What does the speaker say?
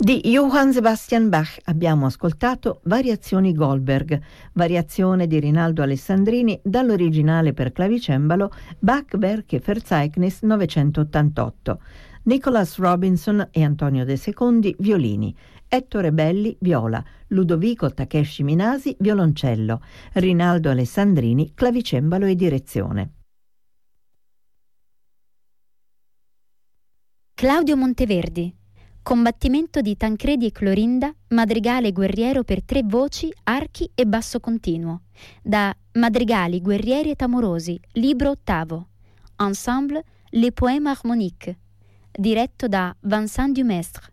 Di Johann Sebastian Bach abbiamo ascoltato Variazioni Goldberg, variazione di Rinaldo Alessandrini dall'originale per clavicembalo Bach-Werke Verzeichnis 988. Nicholas Robinson e Antonio De Secondi violini, Ettore Belli viola, Ludovico Takeshi Minasi violoncello, Rinaldo Alessandrini clavicembalo e direzione. Claudio Monteverdi. Combattimento di Tancredi e Clorinda, madrigale guerriero per 3 voci, archi e basso continuo. Da Madrigali guerrieri et amorosi, libro 8. Ensemble Les Poèmes Harmoniques. Diretto da Vincent Dumestre.